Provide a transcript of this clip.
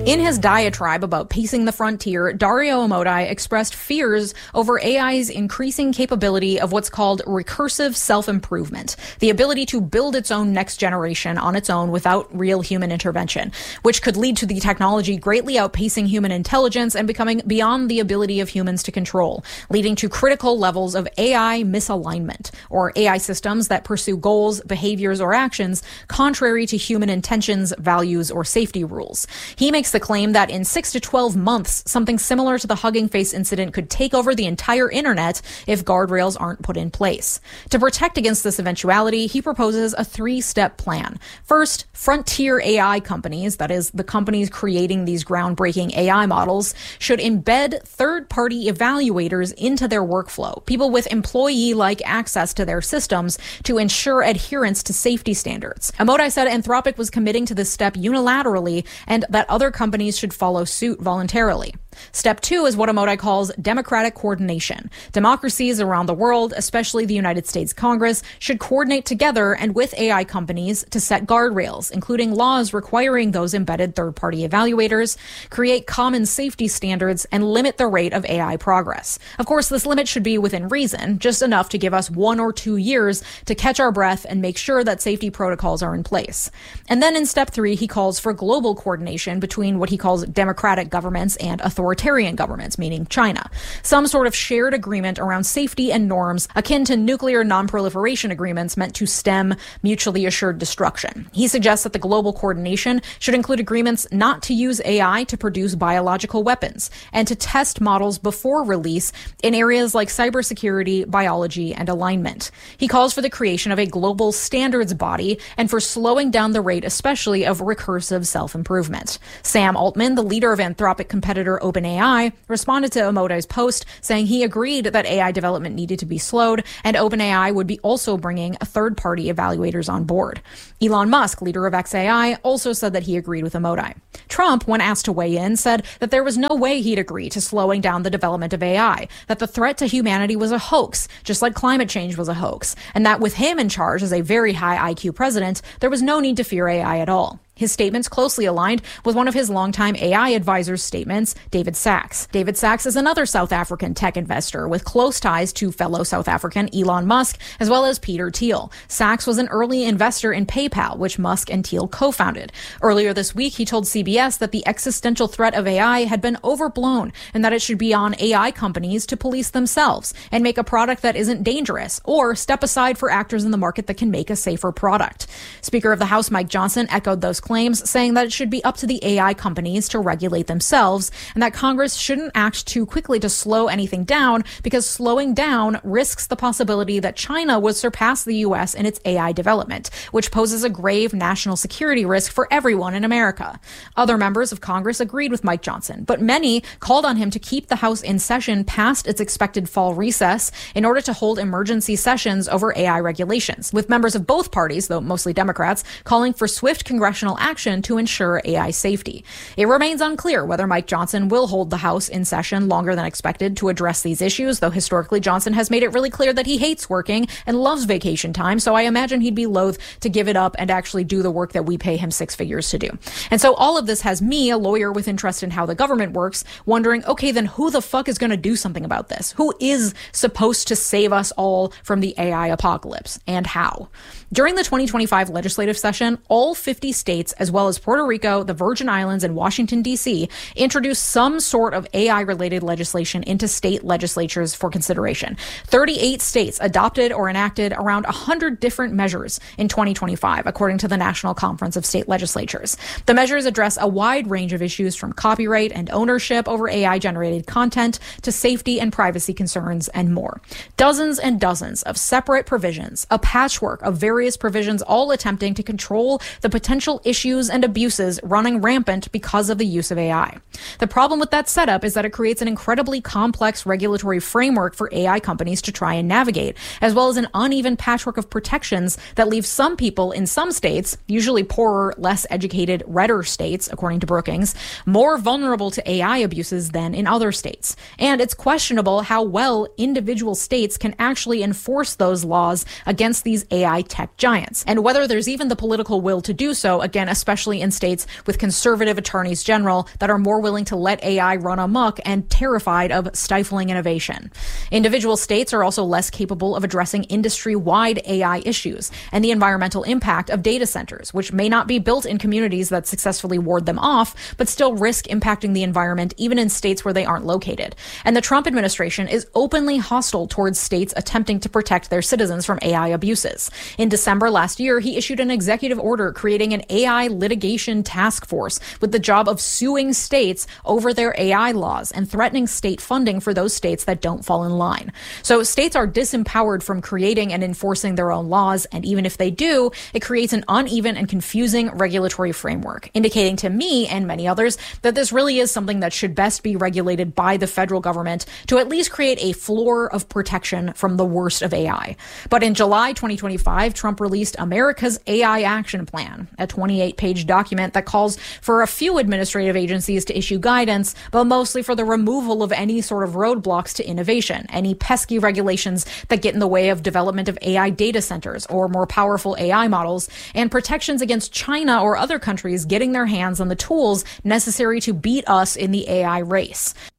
In his diatribe about pacing the frontier, Dario Amodei expressed fears over AI's increasing capability of what's called recursive self-improvement, the ability to build its own next generation on its own without real human intervention, which could lead to the technology greatly outpacing human intelligence and becoming beyond the ability of humans to control, leading to critical levels of AI misalignment, or AI systems that pursue goals, behaviors, or actions contrary to human intentions, values, or safety rules. He makes the claim that in 6 to 12 months, something similar to the Hugging Face incident could take over the entire internet if guardrails aren't put in place. To protect against this eventuality, he proposes a 3-step plan. First, frontier AI companies, that is, the companies creating these groundbreaking AI models, should embed third-party evaluators into their workflow, people with employee-like access to their systems to ensure adherence to safety standards. Amodei said Anthropic was committing to this step unilaterally and that other companies should follow suit voluntarily. Step 2 is what Amodei calls democratic coordination. Democracies around the world, especially the United States Congress, should coordinate together and with AI companies to set guardrails, including laws requiring those embedded third-party evaluators, create common safety standards, and limit the rate of AI progress. Of course, this limit should be within reason, just enough to give us 1 or 2 years to catch our breath and make sure that safety protocols are in place. And then in step 3, he calls for global coordination between what he calls democratic governments and authoritarian governments, meaning China. Some sort of shared agreement around safety and norms akin to nuclear non-proliferation agreements meant to stem mutually assured destruction. He suggests that the global coordination should include agreements not to use AI to produce biological weapons and to test models before release in areas like cybersecurity, biology, and alignment. He calls for the creation of a global standards body and for slowing down the rate, especially of recursive self-improvement. Sam Altman, the leader of Anthropic competitor OpenAI, responded to Amodei's post, saying he agreed that AI development needed to be slowed, and OpenAI would be also bringing third-party evaluators on board. Elon Musk, leader of xAI, also said that he agreed with Amodei. Trump, when asked to weigh in, said that there was no way he'd agree to slowing down the development of AI, that the threat to humanity was a hoax, just like climate change was a hoax, and that with him in charge as a very high IQ president, there was no need to fear AI at all. His statements closely aligned with one of his longtime AI advisor's statements, David Sacks. David Sacks is another South African tech investor with close ties to fellow South African Elon Musk, as well as Peter Thiel. Sacks was an early investor in PayPal, which Musk and Thiel co-founded. Earlier this week, he told CBS that the existential threat of AI had been overblown and that it should be on AI companies to police themselves and make a product that isn't dangerous, or step aside for actors in the market that can make a safer product. Speaker of the House Mike Johnson echoed those claims, saying that it should be up to the AI companies to regulate themselves and that Congress shouldn't act too quickly to slow anything down because slowing down risks the possibility that China would surpass the U.S. in its AI development, which poses a grave national security risk for everyone in America. Other members of Congress agreed with Mike Johnson, but many called on him to keep the House in session past its expected fall recess in order to hold emergency sessions over AI regulations, with members of both parties, though mostly Democrats, calling for swift congressional action to ensure AI safety. It remains unclear whether Mike Johnson will hold the House in session longer than expected to address these issues, though historically Johnson has made it really clear that he hates working and loves vacation time, so I imagine he'd be loath to give it up and actually do the work that we pay him 6 figures to do. And so all of this has me, a lawyer with interest in how the government works, wondering, okay, then who the fuck is going to do something about this? Who is supposed to save us all from the AI apocalypse, and how? During the 2025 legislative session, all 50 states, as well as Puerto Rico, the Virgin Islands, and Washington, D.C., introduced some sort of AI-related legislation into state legislatures for consideration. 38 states adopted or enacted around 100 different measures in 2025, according to the National Conference of State Legislatures. The measures address a wide range of issues from copyright and ownership over AI-generated content to safety and privacy concerns and more. Dozens and dozens of separate provisions, a patchwork of various provisions, all attempting to control the potential issues and abuses running rampant because of the use of AI. The problem with that setup is that it creates an incredibly complex regulatory framework for AI companies to try and navigate, as well as an uneven patchwork of protections that leaves some people in some states, usually poorer, less educated, redder states, according to Brookings, more vulnerable to AI abuses than in other states. And it's questionable how well individual states can actually enforce those laws against these AI tech giants, and whether there's even the political will to do so, again, again, especially in states with conservative attorneys general that are more willing to let AI run amok and terrified of stifling innovation. Individual states are also less capable of addressing industry-wide AI issues and the environmental impact of data centers, which may not be built in communities that successfully ward them off, but still risk impacting the environment even in states where they aren't located. And the Trump administration is openly hostile towards states attempting to protect their citizens from AI abuses. In December last year, he issued an executive order creating an AI litigation task force with the job of suing states over their AI laws and threatening state funding for those states that don't fall in line. So states are disempowered from creating and enforcing their own laws, and even if they do, it creates an uneven and confusing regulatory framework, indicating to me and many others that this really is something that should best be regulated by the federal government to at least create a floor of protection from the worst of AI. But in July 2025, Trump released America's AI Action Plan, a 28-page document that calls for a few administrative agencies to issue guidance, but mostly for the removal of any sort of roadblocks to innovation, any pesky regulations that get in the way of development of AI data centers or more powerful AI models, and protections against China or other countries getting their hands on the tools necessary to beat us in the AI race.